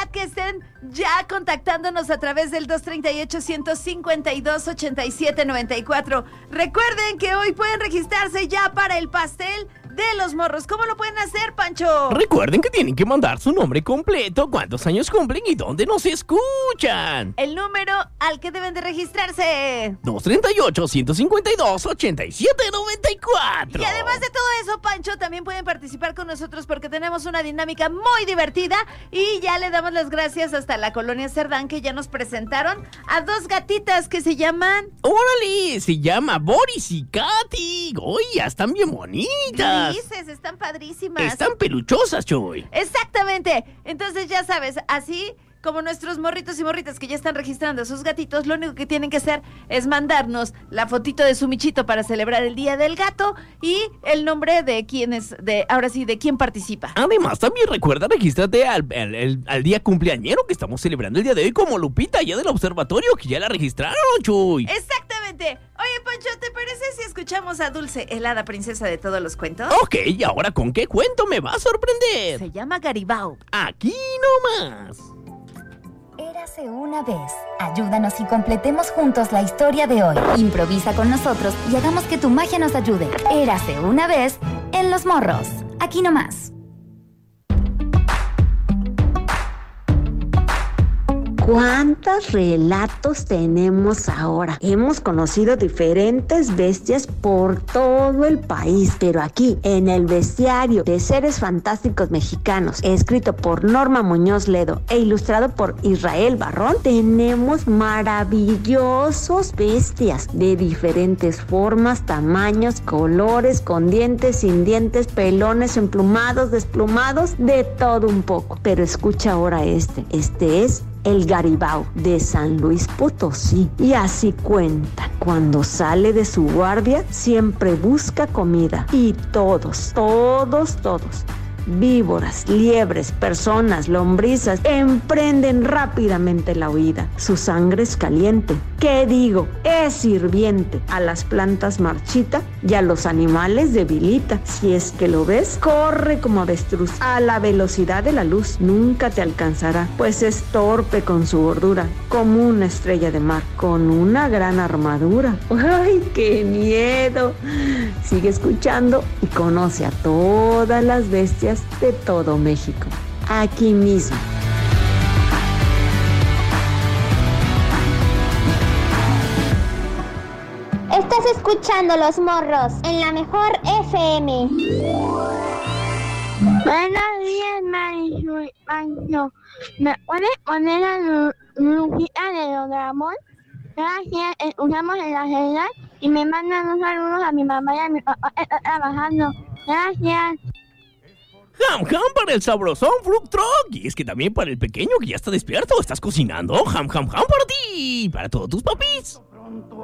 que estén ya contactándonos a través del 238-152-8794. Recuerden que hoy pueden registrarse ya para el pastel de los morros. ¿Cómo lo pueden hacer, Pancho? Recuerden que tienen que mandar su nombre completo, cuántos años cumplen y dónde nos escuchan. El número al que deben de registrarse: 238-152-8794. Y además de todo eso, Pancho, también pueden participar con nosotros porque tenemos una dinámica muy divertida y ya le damos las gracias hasta la Colonia Cerdán, que ya nos presentaron a dos gatitas que se llaman... ¡Órale! Se llama Boris y Katy. ¡Uy, ya están bien bonitas! Dices, están padrísimas. Están peluchosas, Choy. Exactamente. Entonces ya sabes, así como nuestros morritos y morritas que ya están registrando a sus gatitos, lo único que tienen que hacer es mandarnos la fotito de su michito para celebrar el Día del Gato y el nombre de quién es, ahora sí, de quién participa. Además, también recuerda, regístrate al día cumpleañero que estamos celebrando el día de hoy, como Lupita, allá del observatorio, que ya la registraron, Chuy. Exactamente. Oye, Pancho, ¿te parece si escuchamos a Dulce, el hada princesa de todos los cuentos? Ok, ¿y ahora con qué cuento me va a sorprender? Se llama Garibao. Aquí nomás. Érase una vez. Ayúdanos y completemos juntos la historia de hoy. Improvisa con nosotros y hagamos que tu magia nos ayude. Érase una vez en Los Morros. Aquí nomás. ¿Cuántos relatos tenemos ahora? Hemos conocido diferentes bestias por todo el país, pero aquí, en el Bestiario de Seres Fantásticos Mexicanos, escrito por Norma Muñoz Ledo e ilustrado por Israel Barrón, tenemos maravillosos bestias de diferentes formas, tamaños, colores, con dientes, sin dientes, pelones, emplumados, desplumados, de todo un poco. Pero escucha ahora este es el Garibao de San Luis Potosí. Y así cuentan: cuando sale de su guardia siempre busca comida y todos, víboras, liebres, personas, lombrices, emprenden rápidamente la huida. Su sangre es caliente, ¿qué digo? Es hirviente. A las plantas marchita y a los animales debilita. Si es que lo ves, corre como avestruz a la velocidad de la luz. Nunca te alcanzará, pues es torpe con su gordura, como una estrella de mar, con una gran armadura. ¡Ay, qué miedo! Sigue escuchando y conoce a todas las bestias de todo México, aquí mismo. Estás escuchando Los Morros en la mejor FM. Buenos días, Pancho. ¿Me puedes poner la musiquita de Don Ramón? Gracias, escuchamos en la celular y me mandan unos saludos a mi mamá y a mi papá que está trabajando. Gracias. Ham para el sabrosón Fruit Truck. Y es que también para el pequeño que ya está despierto. ¿Estás cocinando? Ham para ti. Para todos tus papis.